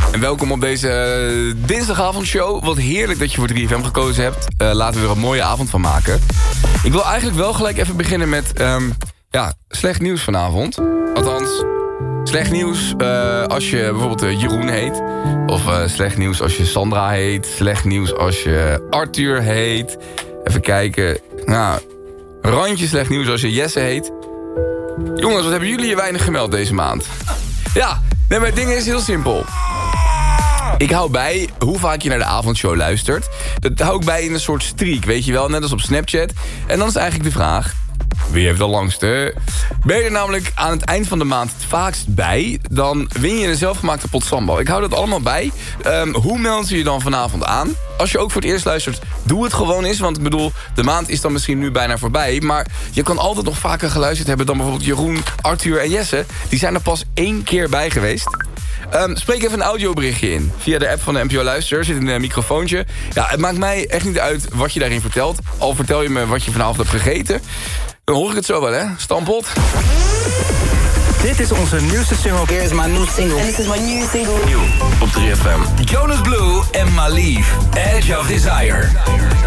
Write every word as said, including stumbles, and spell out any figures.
En welkom op deze uh, dinsdagavondshow. Wat heerlijk dat je voor drie F M gekozen hebt. Uh, laten we er een mooie avond van maken. Ik wil eigenlijk wel gelijk even beginnen met um, ja, slecht nieuws vanavond. Althans, slecht nieuws uh, als je bijvoorbeeld uh, Jeroen heet. Of uh, slecht nieuws als je Sandra heet. Slecht nieuws als je Arthur heet. Even kijken. Nou, randje slecht nieuws als je Jesse heet. Jongens, wat hebben jullie je weinig gemeld deze maand? Ja, nee, maar het ding is heel simpel. Ik hou bij hoe vaak je naar de avondshow luistert. Dat hou ik bij in een soort streak, weet je wel, net als op Snapchat. En dan is eigenlijk de vraag, wie heeft de langste? Ben je er namelijk aan het eind van de maand het vaakst bij, dan win je een zelfgemaakte pot sambal. Ik hou dat allemaal bij. Um, hoe meld je je dan vanavond aan? Als je ook voor het eerst luistert, doe het gewoon eens. Want ik bedoel, de maand is dan misschien nu bijna voorbij. Maar je kan altijd nog vaker geluisterd hebben dan bijvoorbeeld Jeroen, Arthur en Jesse. Die zijn er pas één keer bij geweest. Um, spreek even een audioberichtje in. Via de app van de N P O Luister zit een uh, microfoontje. Ja, het maakt mij echt niet uit wat je daarin vertelt. Al vertel je me wat je vanavond hebt gegeten. Dan hoor ik het zo wel, hè? Stampot. Dit is onze nieuwste single. Here is my new single. And this is my new single. Nieuw op drie F M. Jonas Blue en Malief. Edge of Desire.